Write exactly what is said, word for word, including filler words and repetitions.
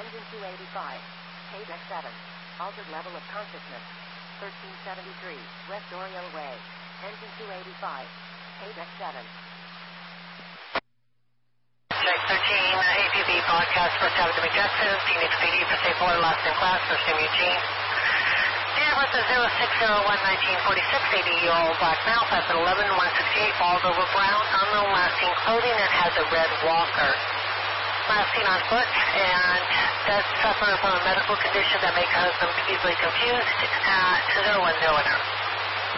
Engine two eighty-five. Paydeck seven. Altered level of consciousness. thirteen seventy-three. West Oriole Way. Engine two eighty-five. Paydeck seven. Check thirteen, uh, A P B broadcast First Avenue Jackson, Phoenix P D for Safe Water, last in class, first name Eugene. And with the zero six zero one nineteen forty-six, eighty-year-old black male, five foot eleven, one sixty-eight, bald over brown, unknown last seen clothing, and has a red walker. Last seen on foot, and does suffer from a medical condition that may cause them easily confused at zero one zero.